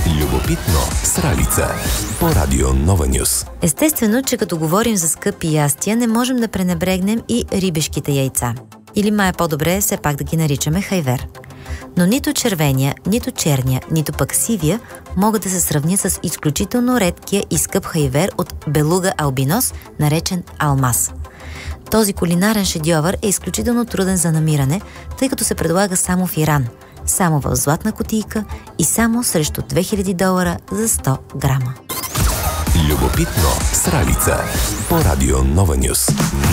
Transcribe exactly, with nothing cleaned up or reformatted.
Любопитно с Ралица по Радио Нова Нюс. Естествено, че като говорим за скъпи ястия, не можем да пренебрегнем и рибешките яйца. Или май е по-добре все пак да ги наричаме хайвер. Но нито червения, нито черния, нито пък сивия могат да се сравнят с изключително редкия и скъп хайвер от белуга албинос, наречен алмаз. Този кулинарен шедьовър е изключително труден за намиране, тъй като се предлага само в Иран, само в златна кутийка и само срещу две хиляди долара за сто грама. Любопитно с Ралица по Радио Нова Нюс.